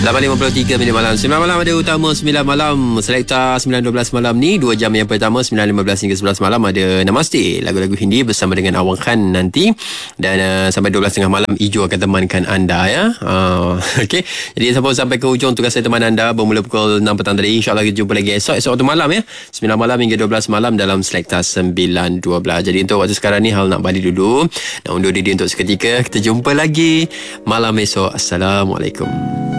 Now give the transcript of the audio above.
8.53 minit malam. 9 malam ada utama 9 malam. Selekta 9.12 malam ni 2 jam yang pertama 9.15 hingga 11 malam ada Namaste, lagu-lagu Hindi bersama dengan Awang Khan nanti. Dan sampai 12.30 malam Ijo akan temankan anda ya. Okey. Jadi sampai ke hujung tugas saya teman anda bermula pukul 6 petang tadi. InsyaAllah kita jumpa lagi esok waktu malam ya. 9 malam hingga 12 malam dalam Selekta 9.12. Jadi untuk waktu sekarang ni hal nak balik dulu. Nak undur diri untuk seketika. Kita jumpa lagi malam esok. Assalamualaikum.